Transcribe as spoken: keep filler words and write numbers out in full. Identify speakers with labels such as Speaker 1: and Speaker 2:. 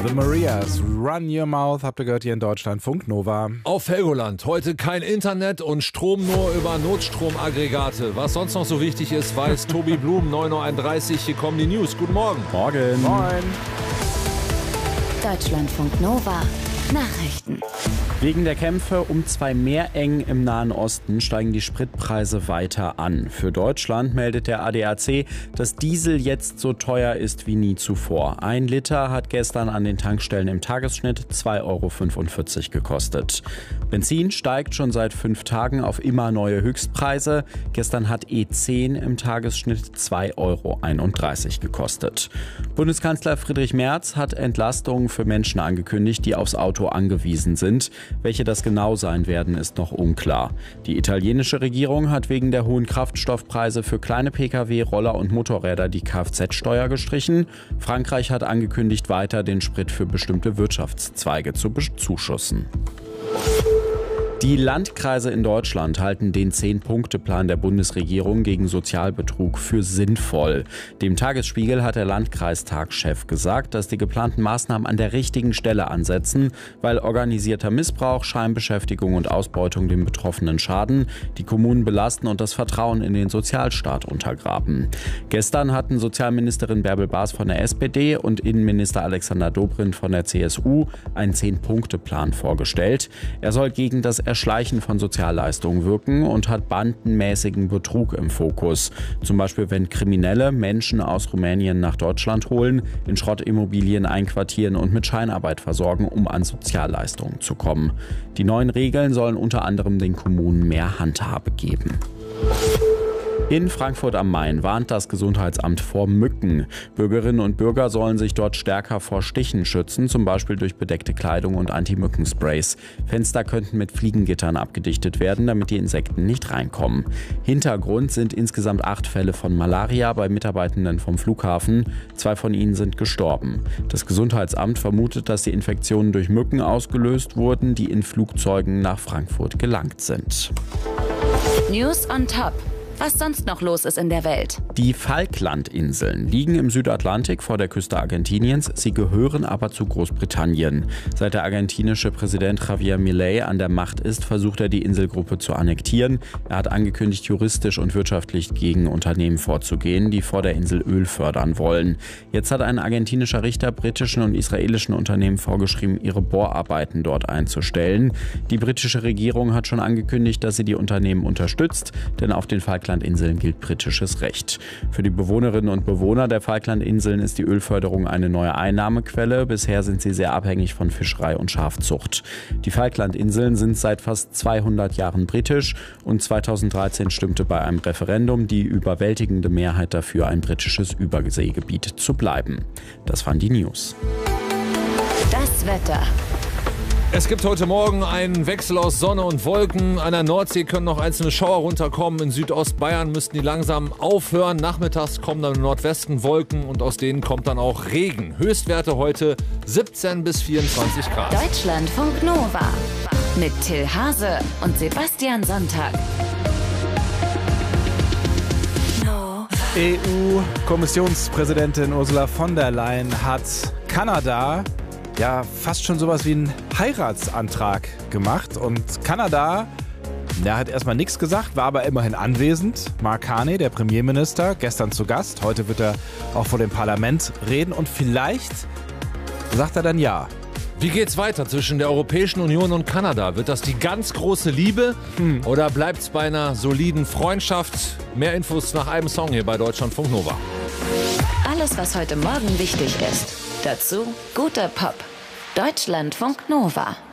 Speaker 1: The Marias, Run Your Mouth, habt ihr gehört hier in Deutschland, Funk Nova.
Speaker 2: Auf Helgoland, heute kein Internet und Strom nur über Notstromaggregate. Was sonst noch so wichtig ist, weiß Tobi Blum, neun Uhr einunddreißig. Hier kommen die News. Guten Morgen.
Speaker 1: Morgen.
Speaker 3: Moin. Deutschlandfunk Nova. Nachrichten.
Speaker 4: Wegen der Kämpfe um zwei Meerengen im Nahen Osten steigen die Spritpreise weiter an. Für Deutschland meldet der A D A C, dass Diesel jetzt so teuer ist wie nie zuvor. Ein Liter hat gestern an den Tankstellen im Tagesschnitt zwei Euro fünfundvierzig gekostet. Benzin steigt schon seit fünf Tagen auf immer neue Höchstpreise. Gestern hat E zehn im Tagesschnitt zwei Euro einunddreißig gekostet. Bundeskanzler Friedrich Merz hat Entlastungen für Menschen angekündigt, die aufs Auto angewiesen sind. Welche das genau sein werden, ist noch unklar. Die italienische Regierung hat wegen der hohen Kraftstoffpreise für kleine Pkw, Roller und Motorräder die Kfz-Steuer gestrichen. Frankreich hat angekündigt, weiter den Sprit für bestimmte Wirtschaftszweige zu bezuschussen. Die Landkreise in Deutschland halten den Zehn-Punkte-Plan der Bundesregierung gegen Sozialbetrug für sinnvoll. Dem Tagesspiegel hat der Landkreistagschef gesagt, dass die geplanten Maßnahmen an der richtigen Stelle ansetzen, weil organisierter Missbrauch, Scheinbeschäftigung und Ausbeutung den Betroffenen schaden, die Kommunen belasten und das Vertrauen in den Sozialstaat untergraben. Gestern hatten Sozialministerin Bärbel Baas von der S P D und Innenminister Alexander Dobrindt von der C S U einen Zehn-Punkte-Plan vorgestellt. Er soll gegen das Erschleichen von Sozialleistungen wirken und hat bandenmäßigen Betrug im Fokus. Zum Beispiel, wenn Kriminelle Menschen aus Rumänien nach Deutschland holen, in Schrottimmobilien einquartieren und mit Scheinarbeit versorgen, um an Sozialleistungen zu kommen. Die neuen Regeln sollen unter anderem den Kommunen mehr Handhabe geben. In Frankfurt am Main warnt das Gesundheitsamt vor Mücken. Bürgerinnen und Bürger sollen sich dort stärker vor Stichen schützen, zum Beispiel durch bedeckte Kleidung und Anti-Mücken-Sprays. Fenster könnten mit Fliegengittern abgedichtet werden, damit die Insekten nicht reinkommen. Hintergrund sind insgesamt acht Fälle von Malaria bei Mitarbeitenden vom Flughafen. Zwei von ihnen sind gestorben. Das Gesundheitsamt vermutet, dass die Infektionen durch Mücken ausgelöst wurden, die in Flugzeugen nach Frankfurt gelangt sind.
Speaker 3: News on Top. Was sonst noch los ist in der Welt.
Speaker 4: Die Falklandinseln liegen im Südatlantik vor der Küste Argentiniens. Sie gehören aber zu Großbritannien. Seit der argentinische Präsident Javier Milei an der Macht ist, versucht er, die Inselgruppe zu annektieren. Er hat angekündigt, juristisch und wirtschaftlich gegen Unternehmen vorzugehen, die vor der Insel Öl fördern wollen. Jetzt hat ein argentinischer Richter britischen und israelischen Unternehmen vorgeschrieben, ihre Bohrarbeiten dort einzustellen. Die britische Regierung hat schon angekündigt, dass sie die Unternehmen unterstützt, denn auf den Falklandinseln Falklandinseln gilt britisches Recht. Für die Bewohnerinnen und Bewohner der Falklandinseln ist die Ölförderung eine neue Einnahmequelle. Bisher sind sie sehr abhängig von Fischerei und Schafzucht. Die Falklandinseln sind seit fast zweihundert Jahren britisch und zweitausenddreizehn stimmte bei einem Referendum die überwältigende Mehrheit dafür, ein britisches Überseegebiet zu bleiben. Das waren die News.
Speaker 3: Das Wetter.
Speaker 2: Es gibt heute Morgen einen Wechsel aus Sonne und Wolken. An der Nordsee können noch einzelne Schauer runterkommen. In Südostbayern müssten die langsam aufhören. Nachmittags kommen dann im Nordwesten Wolken und aus denen kommt dann auch Regen. Höchstwerte heute siebzehn bis vierundzwanzig Grad.
Speaker 3: Deutschlandfunk Nova mit Till Hase und Sebastian Sonntag.
Speaker 1: E U-Kommissionspräsidentin Ursula von der Leyen hat Kanada ja fast schon sowas wie einen Heiratsantrag gemacht. Und Kanada, der hat erstmal nichts gesagt, war aber immerhin anwesend. Mark Carney, der Premierminister, gestern zu Gast. Heute wird er auch vor dem Parlament reden und vielleicht sagt er dann ja.
Speaker 2: Wie geht's weiter zwischen der Europäischen Union und Kanada? Wird das die ganz große Liebe hm. oder bleibt's bei einer soliden Freundschaft? Mehr Infos nach einem Song hier bei Deutschlandfunk Nova.
Speaker 3: Alles, was heute Morgen wichtig ist. Dazu guter Pop. Deutschlandfunk Nova.